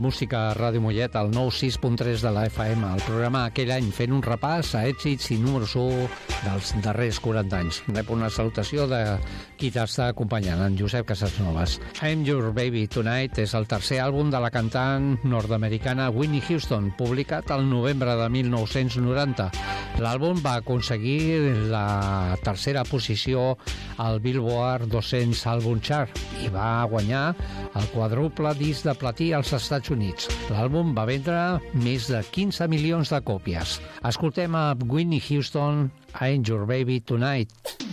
Música a Ràdio Mollet, al 96.3 de la FM, el programa aquell any fent un repàs a èxits i números 1 dels darrers 40 anys. Rep una salutació de qui t'està acompanyant, en Josep Casasnovas. I'm Your Baby Tonight és el tercer àlbum de la cantant nord-americana Whitney Houston, publicat al novembre de 1990. L'àlbum va aconseguir la tercera posició al Billboard 200 Album Chart i va guanyar el quadruple disc de platí als Estats Units. L'àlbum va vendre més de 15 milions de còpies. Escoltem a Whitney Houston, I'm Your Baby Tonight.